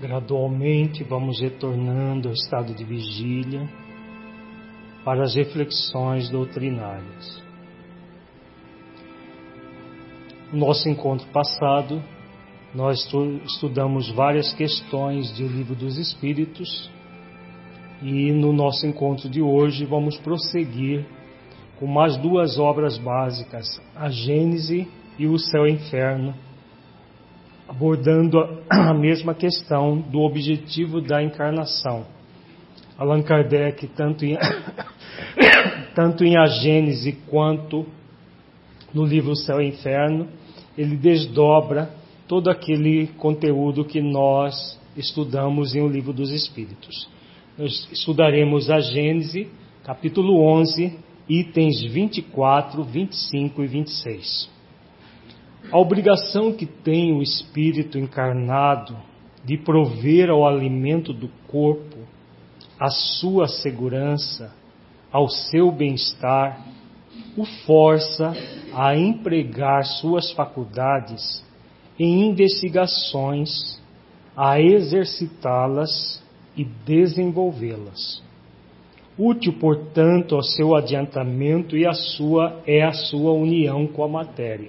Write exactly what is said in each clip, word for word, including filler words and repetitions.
Gradualmente vamos retornando ao estado de vigília para as reflexões doutrinárias. No nosso encontro passado, nós estudamos várias questões do Livro dos Espíritos e no nosso encontro de hoje vamos prosseguir com mais duas obras básicas, a Gênese e o Céu e Inferno, abordando a mesma questão do objetivo da encarnação. Allan Kardec, tanto em, tanto em A Gênese quanto no livro Céu e Inferno, ele desdobra todo aquele conteúdo que nós estudamos em O Livro dos Espíritos. Nós estudaremos a Gênese, capítulo onze, itens vinte e quatro, vinte e cinco e vinte e seis. A obrigação que tem o espírito encarnado de prover ao alimento do corpo a sua segurança, ao seu bem-estar, o força a empregar suas faculdades em investigações, a exercitá-las e desenvolvê-las. Útil, portanto, ao seu adiantamento e a sua, é a sua união com a matéria.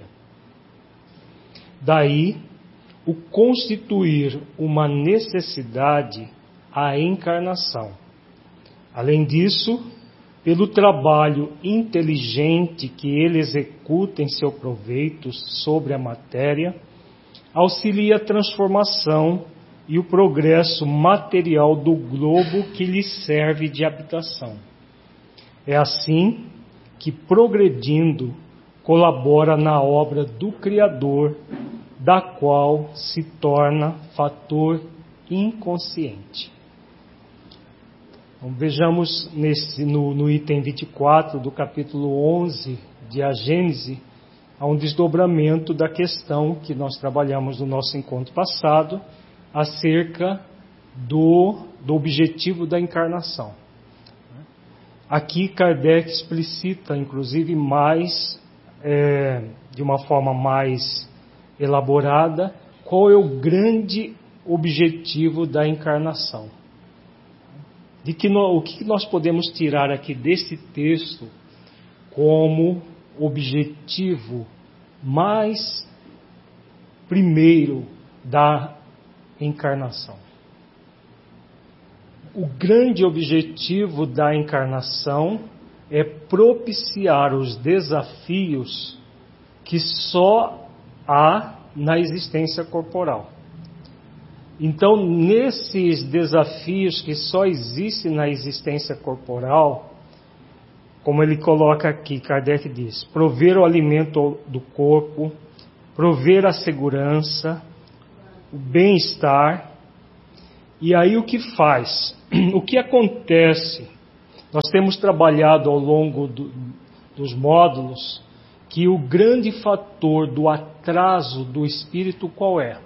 Daí, o constituir uma necessidade à encarnação. Além disso, pelo trabalho inteligente que ele executa em seu proveito sobre a matéria, auxilia a transformação e o progresso material do globo que lhe serve de habitação. É assim que, progredindo, colabora na obra do Criador, da qual se torna fator inconsciente. Então, vejamos nesse, no, no item vinte e quatro do capítulo onze de A Gênese, há um desdobramento da questão que nós trabalhamos no nosso encontro passado, acerca do, do objetivo da encarnação. Aqui Kardec explicita, inclusive, mais, é, de uma forma mais elaborada, qual é o grande objetivo da encarnação. De que no, o que nós podemos tirar aqui desse texto como objetivo mais primeiro da encarnação. O grande objetivo da encarnação é propiciar os desafios que só há na existência corporal. Então, nesses desafios que só existem na existência corporal, como ele coloca aqui, Kardec diz, prover o alimento do corpo, prover a segurança, o bem-estar. E aí o que faz? O que acontece? Nós temos trabalhado ao longo do, dos módulos que o grande fator do atraso do espírito qual é?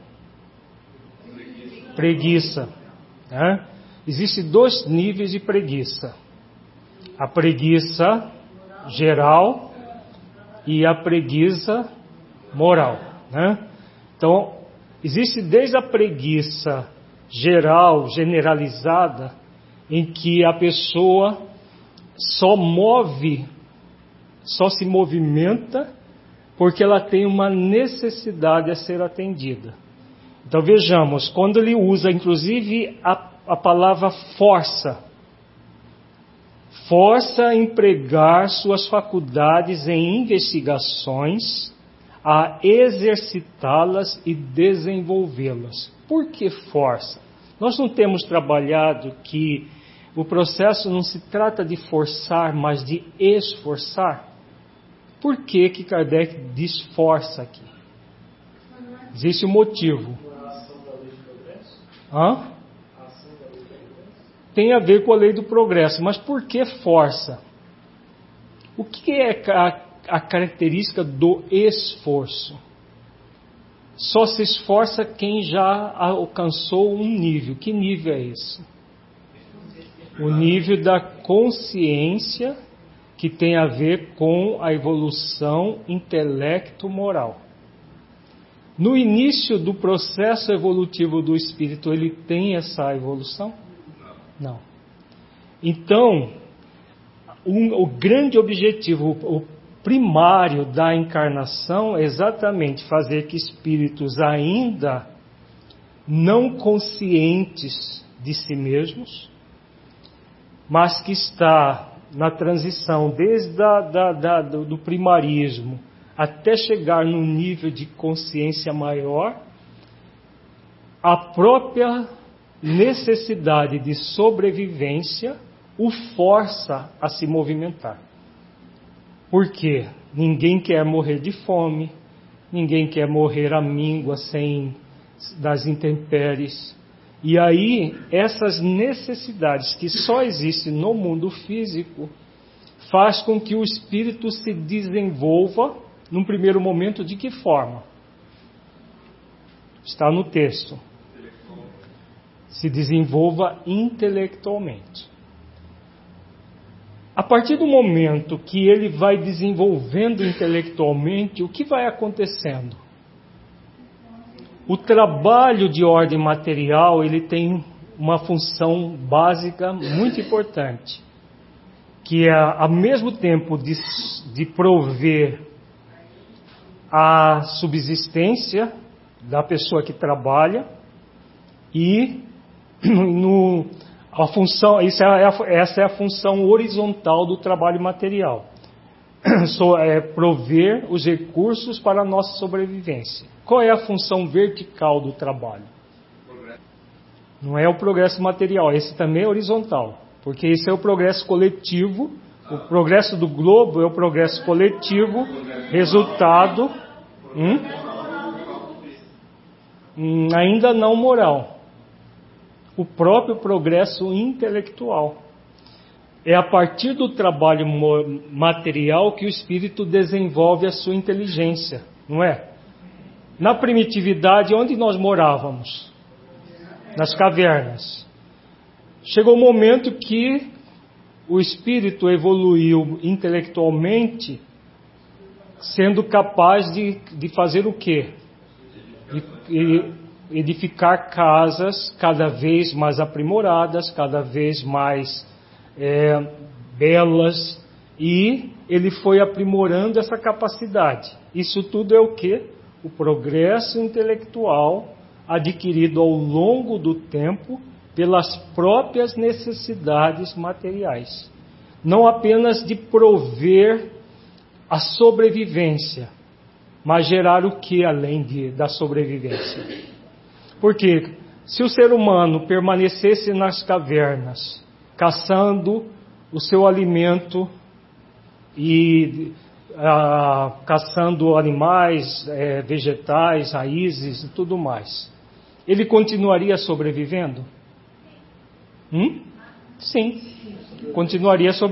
Preguiça. Né? Existem dois níveis de preguiça. A preguiça geral e a preguiça moral. Né? Então, existe desde a preguiça geral, generalizada, em que a pessoa só move, só se movimenta porque ela tem uma necessidade a ser atendida. Então vejamos, quando ele usa inclusive a, a palavra força, força a empregar suas faculdades em investigações, a exercitá-las e desenvolvê-las. Por que força? Nós não temos trabalhado que o processo não se trata de forçar, mas de esforçar? Por que que Kardec diz força aqui? Existe um motivo. Hã? Tem a ver com a lei do progresso, mas por que força? O que é a, a característica do esforço? Só se esforça quem já alcançou um nível. Que nível é esse? O nível da consciência, que tem a ver com a evolução intelecto-moral. No início do processo evolutivo do espírito, ele tem essa evolução? Não. Então, um, o grande objetivo, o primário da encarnação é exatamente fazer que espíritos ainda não conscientes de si mesmos, mas que está na transição desde a, da, da, do primarismo até chegar num nível de consciência maior, a própria necessidade de sobrevivência o força a se movimentar. Por quê? Ninguém quer morrer de fome, ninguém quer morrer à míngua sem das intempéries. E aí, essas necessidades que só existem no mundo físico, faz com que o espírito se desenvolva, num primeiro momento, de que forma? Está no texto. Se desenvolva intelectualmente. A partir do momento que ele vai desenvolvendo intelectualmente, o que vai acontecendo? O trabalho de ordem material, ele tem uma função básica muito importante, que é, ao mesmo tempo de, de prover a subsistência da pessoa que trabalha e no, a função, isso é a, essa é a função horizontal do trabalho material. So, é prover os recursos para a nossa sobrevivência. Qual é a função vertical do trabalho? Não é o progresso material, esse também é horizontal, porque esse é o progresso coletivo. O progresso do globo é o progresso coletivo, resultado hum? Hum, ainda não moral. O próprio progresso intelectual. É a partir do trabalho material que o espírito desenvolve a sua inteligência, não é? Na primitividade, onde nós morávamos? Nas cavernas. Chegou o momento que o espírito evoluiu intelectualmente, sendo capaz de, de fazer o quê? De edificar casas cada vez mais aprimoradas, cada vez mais é, belas, e ele foi aprimorando essa capacidade. Isso tudo é o quê? O progresso intelectual adquirido ao longo do tempo pelas próprias necessidades materiais. Não apenas de prover a sobrevivência, mas gerar o que além de, da sobrevivência? Porque se o ser humano permanecesse nas cavernas, caçando o seu alimento e ah, caçando animais, eh, vegetais, raízes e tudo mais, ele continuaria sobrevivendo? Hum? Sim, continuaria sobrevivendo.